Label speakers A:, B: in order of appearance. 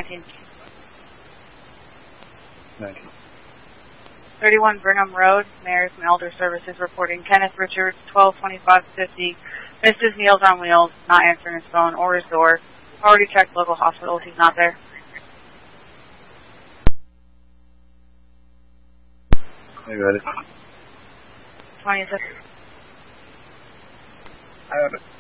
A: 19.
B: 19.
A: 31 Burnham Road, Mary from Elder Services reporting Kenneth Richards, 122550. Mrs. Meals on Wheels, not answering his phone or his door. Already checked local hospitals, he's not there.
B: You got it.
A: 26.
B: I got it.